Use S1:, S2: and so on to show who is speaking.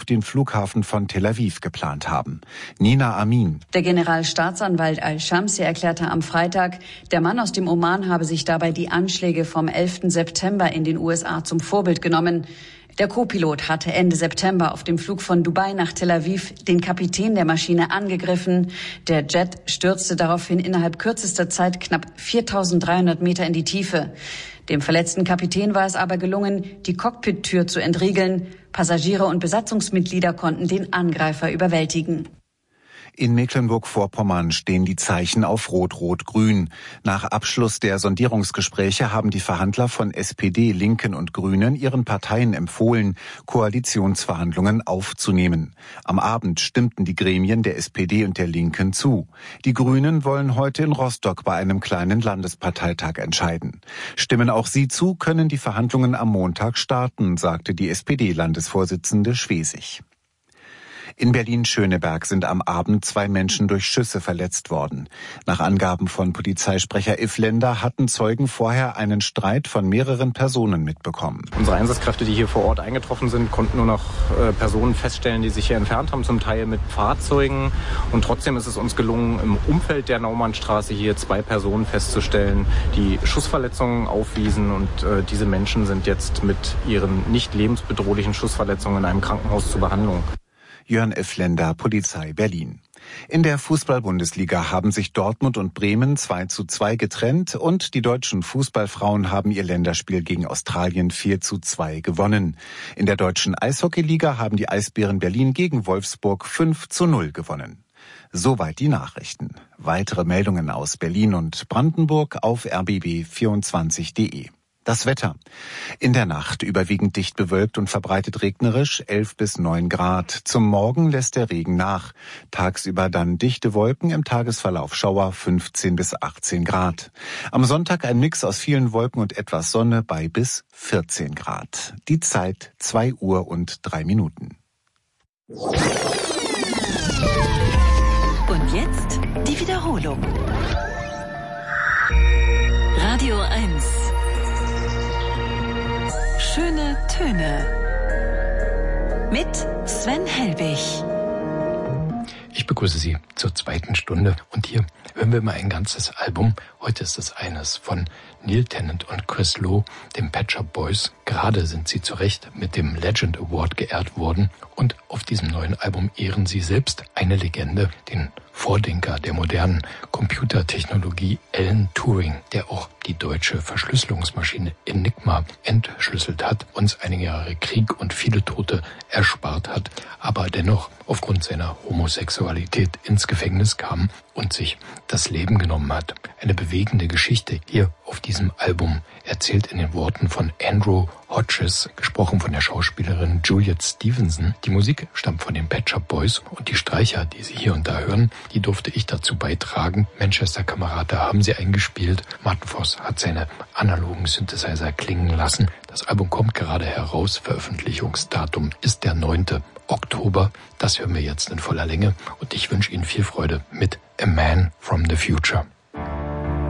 S1: den Flughafen von Tel Aviv geplant haben. Nina Amin.
S2: Der Generalstaatsanwalt Al-Shamsi erklärte am Freitag, der Mann aus dem Oman habe sich dabei die Anschläge vom 11. September in den USA zum Vorbild genommen. Der Co-Pilot hatte Ende September auf dem Flug von Dubai nach Tel Aviv den Kapitän der Maschine angegriffen. Der Jet stürzte daraufhin innerhalb kürzester Zeit knapp 4.300 Meter in die Tiefe. Dem verletzten Kapitän war es aber gelungen, die Cockpit-Tür zu entriegeln. Passagiere und Besatzungsmitglieder konnten den Angreifer überwältigen.
S1: In Mecklenburg-Vorpommern stehen die Zeichen auf Rot-Rot-Grün. Nach Abschluss der Sondierungsgespräche haben die Verhandler von SPD, Linken und Grünen ihren Parteien empfohlen, Koalitionsverhandlungen aufzunehmen. Am Abend stimmten die Gremien der SPD und der Linken zu. Die Grünen wollen heute in Rostock bei einem kleinen Landesparteitag entscheiden. Stimmen auch sie zu, können die Verhandlungen am Montag starten, sagte die SPD-Landesvorsitzende Schwesig. In Berlin-Schöneberg sind am Abend 2 Menschen durch Schüsse verletzt worden. Nach Angaben von Polizeisprecher Iffländer hatten Zeugen vorher einen Streit von mehreren Personen mitbekommen.
S3: Unsere Einsatzkräfte, die hier vor Ort eingetroffen sind, konnten nur noch Personen feststellen, die sich hier entfernt haben, zum Teil mit Fahrzeugen. Und trotzdem ist es uns gelungen, im Umfeld der Naumannstraße hier 2 Personen festzustellen, die Schussverletzungen aufwiesen. Und diese Menschen sind jetzt mit ihren nicht lebensbedrohlichen Schussverletzungen in einem Krankenhaus zur Behandlung.
S1: Jörn Iffländer, Polizei Berlin. In der Fußball-Bundesliga haben sich Dortmund und Bremen 2:2 getrennt und die deutschen Fußballfrauen haben ihr Länderspiel gegen Australien 4:2 gewonnen. In der deutschen Eishockeyliga haben die Eisbären Berlin gegen Wolfsburg 5:0 gewonnen. Soweit die Nachrichten. Weitere Meldungen aus Berlin und Brandenburg auf rbb24.de. Das Wetter. In der Nacht überwiegend dicht bewölkt und verbreitet regnerisch, 11 bis 9 Grad. Zum Morgen lässt der Regen nach. Tagsüber dann dichte Wolken, im Tagesverlauf Schauer, 15 bis 18 Grad. Am Sonntag ein Mix aus vielen Wolken und etwas Sonne bei bis 14 Grad. Die Zeit 2:03.
S4: Und jetzt die Wiederholung. Radio 1. Schöne Töne mit Sven Helbig.
S5: Ich begrüße Sie zur 2. Stunde und hier hören wir mal ein ganzes Album. Heute ist es eines von Neil Tennant und Chris Lowe, den Pet Shop Boys. Gerade sind sie zu Recht mit dem Legend Award geehrt worden und auf diesem neuen Album ehren sie selbst eine Legende, den Vordenker der modernen Computertechnologie Alan Turing, der auch die deutsche Verschlüsselungsmaschine Enigma entschlüsselt hat, uns einige Jahre Krieg und viele Tote erspart hat, aber dennoch aufgrund seiner Homosexualität ins Gefängnis kam und sich das Leben genommen hat. Eine bewegende Geschichte hier auf diesem Album, erzählt in den Worten von Andrew Hodges, gesprochen von der Schauspielerin Juliet Stevenson. Die Musik stammt von den Pet Shop Boys und die Streicher, die Sie hier und da hören, die durfte ich dazu beitragen. Manchester-Kamerate haben sie eingespielt. Martin Voss hat seine analogen Synthesizer klingen lassen. Das Album kommt gerade heraus. Veröffentlichungsdatum ist der 9. Oktober. Das hören wir jetzt in voller Länge und ich wünsche Ihnen viel Freude mit A Man from the Future.